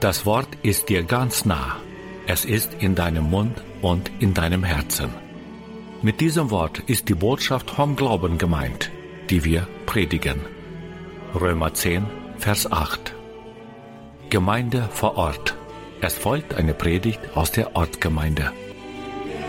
Das Wort ist dir ganz nah. Es ist in deinem Mund und in deinem Herzen. Mit diesem Wort ist die Botschaft vom Glauben gemeint, die wir predigen. Römer 10, Vers 8. Gemeinde vor Ort. Es folgt eine Predigt aus der Ortgemeinde.